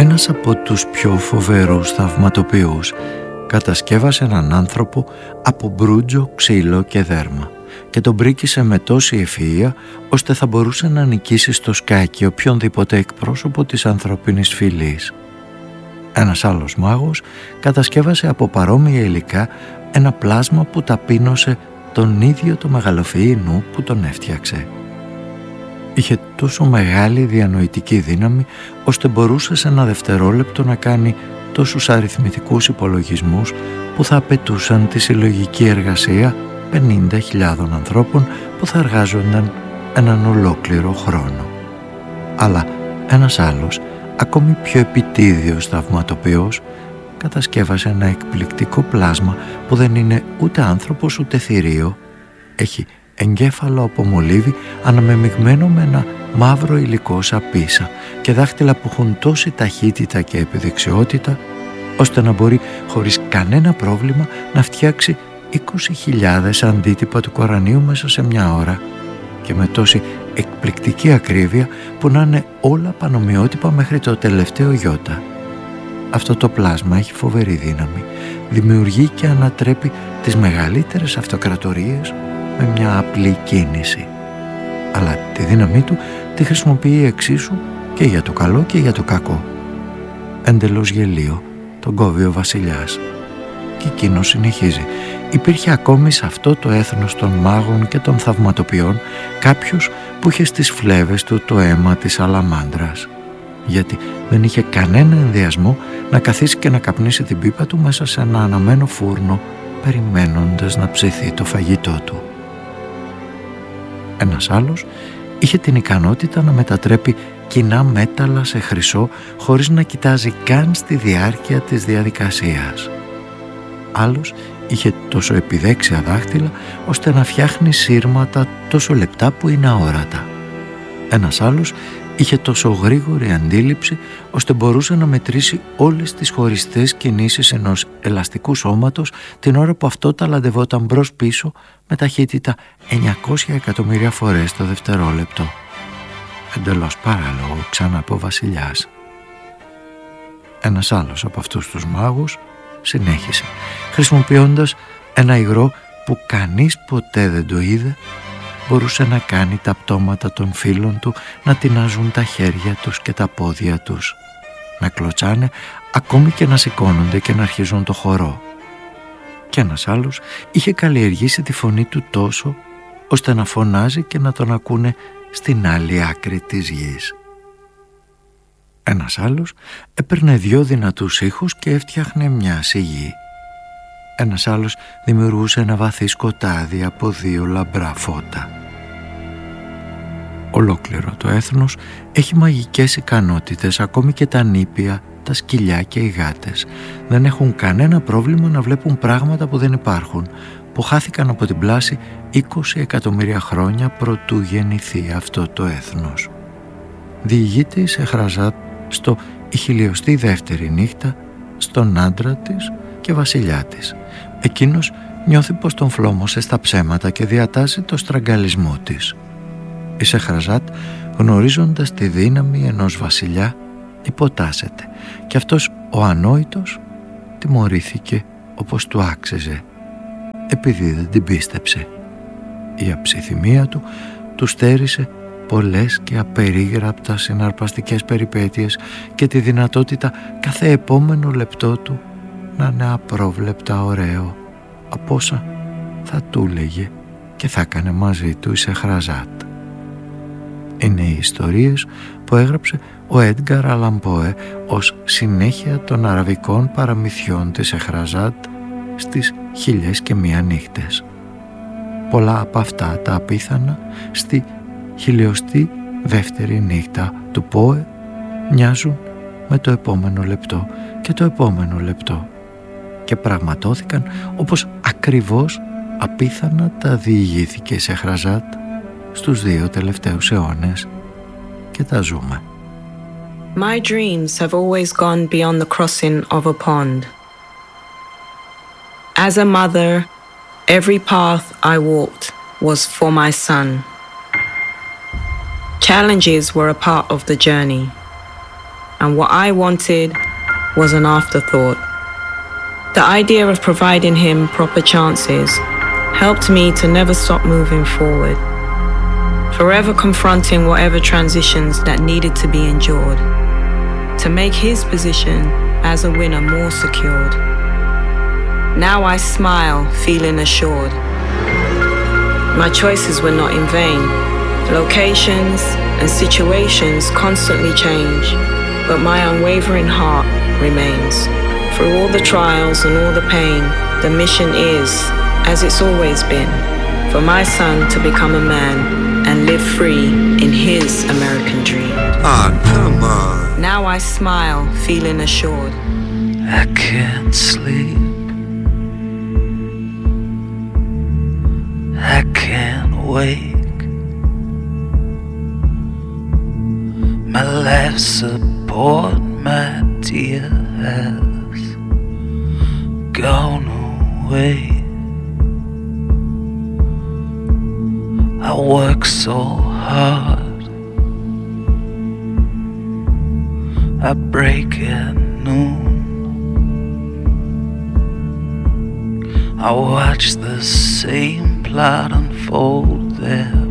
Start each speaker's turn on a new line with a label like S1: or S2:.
S1: Ένας από τους πιο φοβερούς θαυματοποιούς κατασκεύασε έναν άνθρωπο από μπρούτζο, ξύλο και δέρμα και τον πρίκησε με τόση ευφυΐα ώστε θα μπορούσε να νικήσει στο σκάκι οποιονδήποτε εκπρόσωπο της ανθρώπινης φυλής. Ένας άλλος μάγος κατασκεύασε από παρόμοια υλικά ένα πλάσμα που ταπείνωσε τον ίδιο το μεγαλοφυή νου που τον έφτιαξε. Είχε τόσο μεγάλη διανοητική δύναμη ώστε μπορούσε σε ένα δευτερόλεπτο να κάνει τόσους αριθμητικούς υπολογισμούς που θα απαιτούσαν τη συλλογική εργασία 50.000 ανθρώπων που θα εργάζονταν έναν ολόκληρο χρόνο. Αλλά ένας άλλος, ακόμη πιο επιτίδιος θαυματοποιός, κατασκεύασε ένα εκπληκτικό πλάσμα που δεν είναι ούτε άνθρωπος ούτε θηρίο. Έχει εγκέφαλο από μολύβι αναμεμειγμένο με ένα μαύρο υλικό σαπίσα και δάχτυλα που έχουν τόση ταχύτητα και επιδεξιότητα ώστε να μπορεί χωρίς κανένα πρόβλημα να φτιάξει 20.000 αντίτυπα του Κορανίου μέσα σε μια ώρα και με τόση εκπληκτική ακρίβεια που να είναι όλα πανομοιότυπα μέχρι το τελευταίο γιώτα. Αυτό το πλάσμα έχει φοβερή δύναμη, δημιουργεί και ανατρέπει τις μεγαλύτερες αυτοκρατορίες με μια απλή κίνηση. Αλλά τη δύναμή του τη χρησιμοποιεί εξίσου και για το καλό και για το κακό. Εντελώς γελίο τον κόβει ο βασιλιάς. Και εκείνος συνεχίζει. Υπήρχε ακόμη σε αυτό το έθνος των μάγων και των θαυματοποιών κάποιος που είχε στις φλέβες του το αίμα της αλαμάντρας, γιατί δεν είχε κανένα ενδιασμό να καθίσει και να καπνίσει την πίπα του μέσα σε ένα αναμένο φούρνο περιμένοντας να ψηθεί το φαγητό του. Ένας άλλος είχε την ικανότητα να μετατρέπει κοινά μέταλλα σε χρυσό χωρίς να κοιτάζει καν στη διάρκεια της διαδικασίας. Άλλος είχε τόσο επιδέξια δάχτυλα ώστε να φτιάχνει σύρματα τόσο λεπτά που είναι αόρατα. Ένας άλλος είχε τόσο γρήγορη αντίληψη ώστε μπορούσε να μετρήσει όλες τις χωριστές κινήσεις ενός ελαστικού σώματος την ώρα που αυτό ταλαντευόταν μπρος πίσω με ταχύτητα 900 εκατομμύρια φορές το δευτερόλεπτο. Εντελώς παράλογο, ξαναπεί ο βασιλιάς. Ένας άλλος από αυτούς τους μάγους συνέχισε, χρησιμοποιώντας ένα υγρό που κανείς ποτέ δεν το είδε, μπορούσε να κάνει τα πτώματα των φίλων του να τεινάζουν τα χέρια τους και τα πόδια τους, να κλωτσάνε ακόμη και να σηκώνονται και να αρχίζουν το χορό. Και ένας άλλος είχε καλλιεργήσει τη φωνή του τόσο ώστε να φωνάζει και να τον ακούνε στην άλλη άκρη της γης. Ένας άλλος έπαιρνε 2 δυνατούς ήχους και έφτιαχνε μια σιγή. Ένας άλλος δημιουργούσε ένα βαθύ σκοτάδι από 2 λαμπρά φώτα. Ολόκληρο το έθνος έχει μαγικές ικανότητες, ακόμη και τα νήπια, τα σκυλιά και οι γάτες. Δεν έχουν κανένα πρόβλημα να βλέπουν πράγματα που δεν υπάρχουν, που χάθηκαν από την πλάση 20 εκατομμύρια χρόνια προτού γεννηθεί αυτό το έθνος. Διηγείται η Σεχραζάτ στο η 1002η νύχτα στον άντρα της και βασιλιά της. Εκείνος νιώθει πως τον φλόμωσε στα ψέματα και διατάσσει το στραγγαλισμό της. Η Σεχραζάτ, γνωρίζοντας τη δύναμη ενός βασιλιά, υποτάσσεται και αυτός ο ανόητος τιμωρήθηκε όπως του άξιζε, επειδή δεν την πίστεψε. Η αψιθυμία του του στέρισε πολλές και απερίγραπτα συναρπαστικές περιπέτειες και τη δυνατότητα κάθε επόμενο λεπτό του να είναι απρόβλεπτα ωραίο από όσα θα του λέγε και θα έκανε μαζί του η Σεχραζάτ. Είναι οι ιστορίες που έγραψε ο Έντγκαρ Αλαν Πόε ως συνέχεια των αραβικών παραμυθιών της Σεχραζάτ στις 1001 νύχτες. Πολλά από αυτά τα απίθανα στη 1002η νύχτα του Πόε μοιάζουν με το επόμενο λεπτό και το επόμενο λεπτό και πραγματώθηκαν όπως ακριβώς απίθανα τα διηγήθηκε η Σεχραζάτ στους 2 τελευταίους αιώνες και τα ζούμε.
S2: My dreams have always gone beyond the crossing of a pond. As a mother, every path I walked was for my son. Challenges were a part of the journey. and what I wanted was an afterthought. The idea of providing him proper chances helped me to never stop moving forward, forever confronting whatever transitions that needed to be endured, to make his position as a winner more secured. Now I smile, feeling assured. My choices were not in vain. Locations and situations constantly change, but my unwavering heart remains. Through all the trials and all the pain, the mission is, as it's always been, for my son to become a man and live free in his American dream.
S3: Come on.
S2: Now I smile, feeling assured.
S4: I can't sleep. I can't wake. My life support, my dear, has gone away. I work so hard, I break at noon. I watch the same plot unfold there